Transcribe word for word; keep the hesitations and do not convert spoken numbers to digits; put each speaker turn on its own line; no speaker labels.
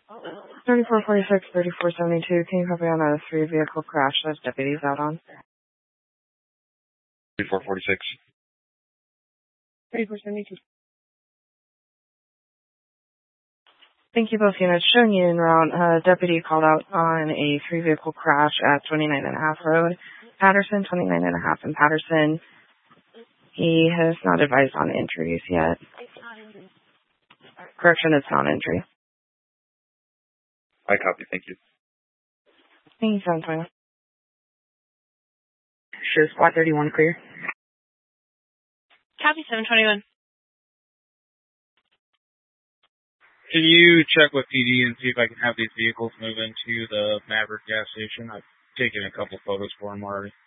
thirty-four forty-six, thirty-four seventy-two, can you copy on a three-vehicle crash that deputies out on?
thirty-four forty-six.
thirty-four seventy-two. Thank you, both units. Showing you en route, a deputy called out on a three-vehicle crash at twenty-nine and a half Road, Patterson, twenty-nine and a half in Patterson. He has not advised on injuries yet. Correction, it's not injury.
I copy, thank you.
Thank you, seven twenty.
Sure, squad thirty-one clear.
Copy, seven twenty-one.
Can you check with P D and see if I can have these vehicles move into the Maverick gas station? I've taken a couple photos for them already.